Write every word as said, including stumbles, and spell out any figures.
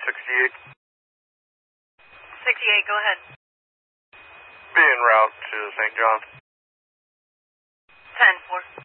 sixty-eight. sixty-eight, go ahead. Be en route to Saint John. ten four.